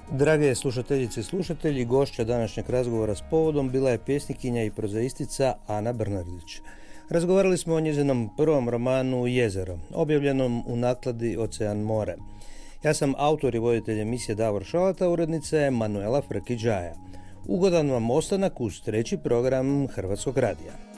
Drage slušateljice i slušatelji, gošća današnjeg razgovora s povodom bila je pjesnikinja i prozaistica Ana Brnardić. Razgovarali smo o njezinom prvom romanu Jezero, objavljenom u nakladi Ocean more. Ja sam autor i voditelj emisije Davor Šalata, urednica je Manuela Frkić-Đaja. Ugodan vam ostanak uz treći program Hrvatskog radija.